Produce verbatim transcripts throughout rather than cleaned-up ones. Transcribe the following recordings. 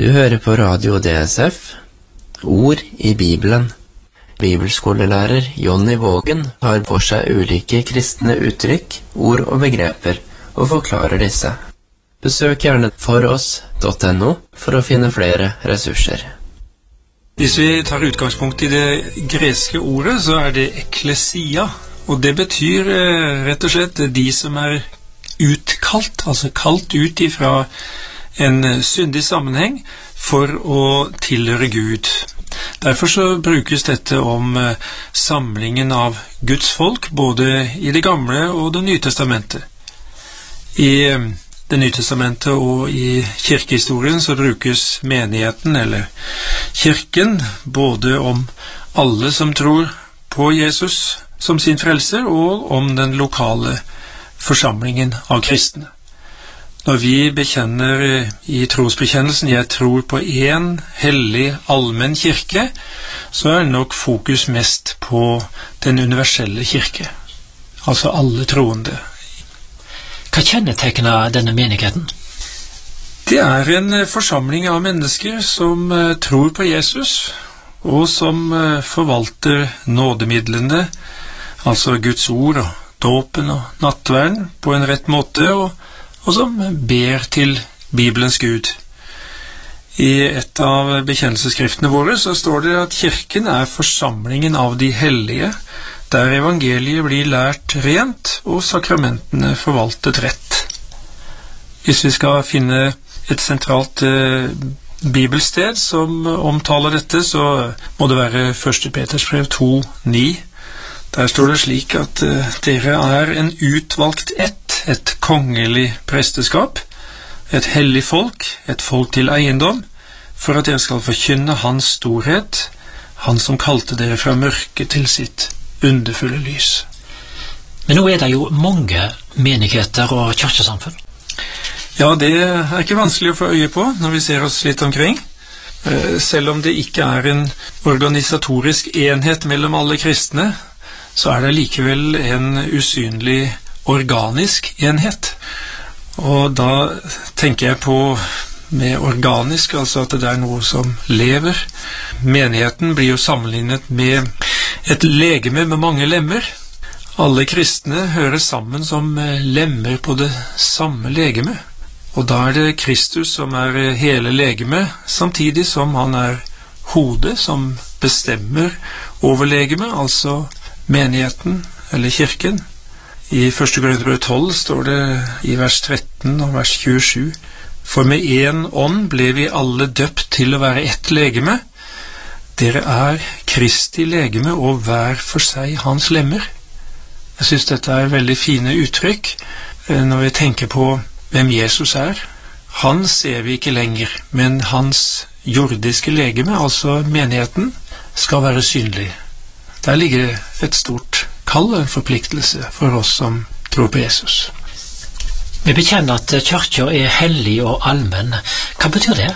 Du hører på Radio D S F, Ord i Bibelen. Bibelskolelærer Jonny Vågen tar for seg ulike kristne uttrykk, ord og begreper, og forklarer disse. Besøk gjerne foross punktum no for å finne flere ressurser. Hvis vi tar utgangspunkt i det greske ordet, så er det ekklesia, og det betyr eh, rett og slett de som er utkalt, altså kalt ut ifra en syndig sammenheng for å tilhøre Gud. Derfor så brukes dette om eh, samlingen av Guds folk, både i det gamle og det nye testamentet. I eh, det nye testamentet og i kirkehistorien så brukes menigheten, eller kirken, både om alle som tror på Jesus som sin frelser, og om den lokale forsamlingen av kristne. Når vi bekjenner i trosbekjennelsen «Jeg tror på en hellig allmenn kirke», så er nok fokus mest på den universelle kirke, altså alle troende. Hva kjennetegner denne menigheten? Det er en forsamling av mennesker som tror på Jesus, og som forvalter nådemidlene, altså Guds ord og dåpen og nattverden på en rett måte, og og som ber til Bibelens Gud. I et av bekjennelsesskriftene våre så står det at kirken er forsamlingen av de hellige, der evangeliet blir lært rent og sakramentene forvaltet rett. Hvis vi skal finne et sentralt eh, bibelsted som omtaler dette, så må det være første Peters brev to ni. Der står det slik at uh, dere er en utvalgt ett, et kongelig presteskap, et hellig folk, et folk til eiendom, for at dere skal forkynne hans storhet, han som kalte dere fra mørke til sitt underfulle lys. Men nå er det jo mange menigheter og kirkesamfunn. Ja, det er ikke vanskelig å få øye på når vi ser oss litt omkring. Uh, selv om det ikke er en organisatorisk enhet mellom alle kristne, så er det likevel en usynlig organisk enhet. Og da tenker jeg på med organisk, altså at det er noe som lever. Menigheten blir jo sammenlignet med et legeme med mange lemmer. Alle kristne hører sammen som lemmer på det samme legeme. Og da er det Kristus som er hele legeme, samtidig som han er hodet som bestemmer over legeme, altså menigheten, eller kirken. I første Korinterbrev tolv står det i vers tretten og vers tjuesju: For med en ånd ble vi alle døpt til å være ett legeme. Dere er Kristi legeme, og hver for seg hans lemmer. Jeg synes dette er veldig fine uttrykk når vi tenker på hvem Jesus er. Han ser vi ikke lenger, men hans jordiske legeme, altså menigheten, skal være synlig. Der ligger et stort kall og en forpliktelse for oss som tror på Jesus. Vi bekjenner at kirken er hellig og allmenn. Hva betyr det?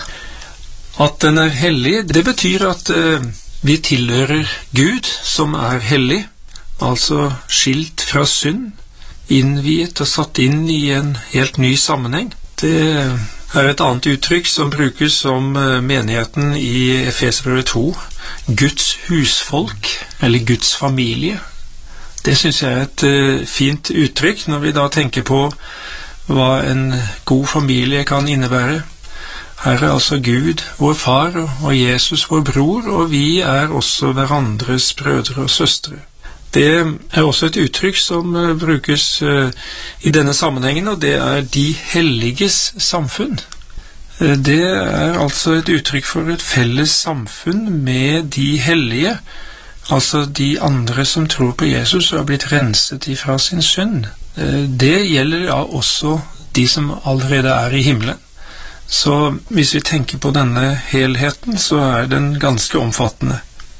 At den er hellig, det betyr at uh, vi tilhører Gud som er hellig, altså skilt fra synd, innviet og satt inn i en helt ny sammenheng. Det er et annet uttrykk som brukes om menigheten i Efeserbrevet to, Guds husfolk, eller Guds familie. Det synes jeg er et uh, fint uttrykk når vi da tenker på hva en god familie kan innebære. Her er altså Gud, vår far, og Jesus, vår bror, og vi er også hverandres brødre og søstre. Det er også et uttrykk som uh, brukes uh, i denne sammenhengen, og det er de helliges samfunn. Uh, det er altså et uttrykk for et felles samfunn med de hellige, altså de andre som tror på Jesus og har blitt renset ifra sin synd. Uh, det gjelder ja også de som allerede er i himmelen. Så hvis vi tenker på denne helheten, så er den ganske omfattende.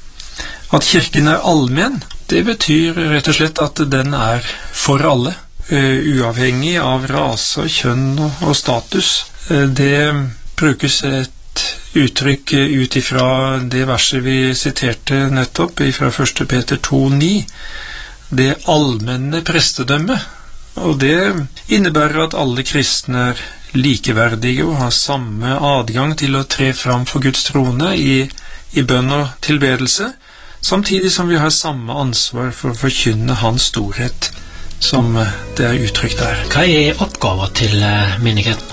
At kirken er allmenn, det betyr rett og slett at den er for alle, uh, uavhengig av rase, kjønn og, og status. Uh, det brukes et uttrykk ut ifra det verset vi siterte nettopp, ifra første Peter to ni. Det allmenne prestedømme, Og det innebærer at alle kristne er likeverdige og har samme adgang til å tre fram for Guds trone i, i bønn og tilbedelse, samtidig som vi har samme ansvar for å forkynne hans storhet, som det er uttrykt der. Hva er oppgaver til menigheten?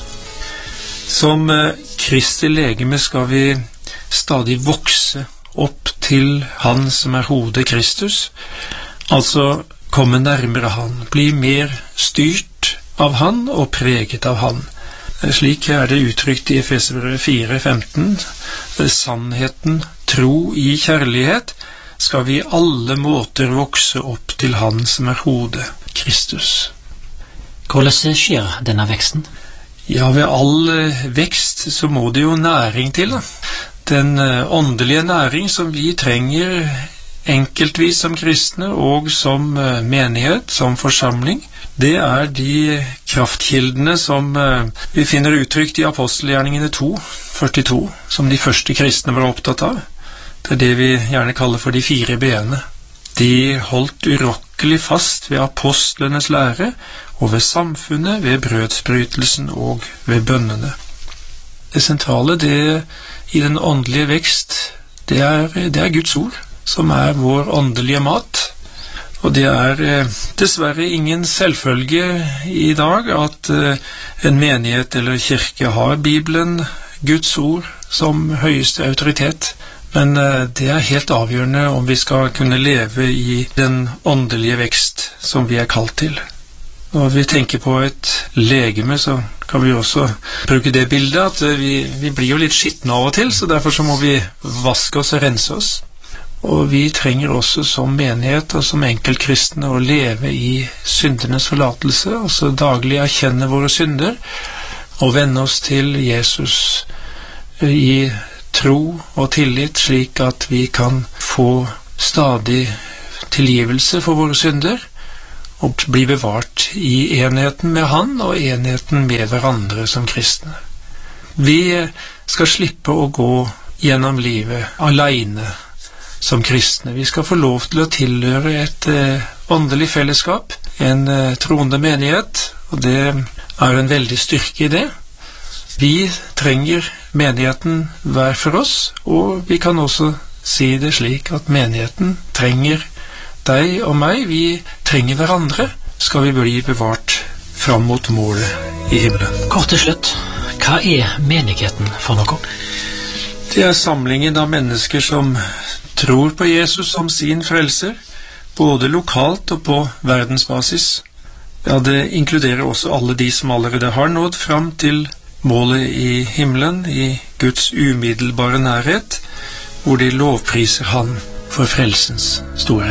Som Kristi legeme skal vi stadig vokse opp til han som er hodet Kristus, altså komme nærmere han, bli mer styrt av han og preget av han. Slik er det uttrykt i Efeserbrevet fire femten. Sannheten, tro i kjærlighet, skal vi i alle måter vokse opp til han som er hodet, Kristus. Hvordan skjer denne veksten? Ja, ved all vekst så må det jo næring til, da. Den åndelige næring som vi trenger enkeltvis som kristne og som menighet, som forsamling, det er de kraftkildene som vi finner uttrykt i apostelgjerningene to førtito, som de første kristne var opptatt av. Det er det vi gjerne kaller for de fire bene. De holdt urokkelig fast ved apostlenes lære, og ved samfunnet, ved brødsbrytelsen og ved bønnene. Det sentrale det, i den åndelige vekst, det er, det er Guds ord, som er vår åndelige mat. Og det er eh, dessverre ingen selvfølge i dag at eh, en menighet eller kirke har Bibelen, Guds ord, som høyeste autoritet. Men eh, det er helt avgjørende om vi skal kunne leve i den åndelige vekst som vi er kalt til. Når vi tenker på et legeme, så kan vi også bruke det bildet at eh, vi, vi blir jo litt skitne av og til, så derfor så må vi vaske oss og rense oss. Og vi trenger også som menighet og som enkeltkristne å leve i syndenes forlatelse, altså daglig erkjenne våre synder og vende oss til Jesus i tro og tillit, slik at vi kan få stadig tilgivelse for våre synder og bli bevart i enheten med han og enheten med hverandre som kristne. Vi skal slippe å gå gjennom livet alene som kristne. Vi skal få lov til å tilhøre et eh, åndelig fellesskap, en eh, troende menighet, og det er en veldig styrke i det. Vi trenger menigheten hver for oss, og vi kan også si det slik at menigheten trenger deg og meg. Vi trenger hverandre, skal vi bli bevart fram mot målet i himmelen. Kort til slutt, hva er menigheten for noe? Det er samlingen av mennesker som tror på Jesus som sin frelser, både lokalt og på verdensbasis. Ja, det inkluderer også alle de som allerede har nådd fram til målet i himmelen, i Guds umiddelbare nærhet, hvor de lovpriser han for frelsens storhet.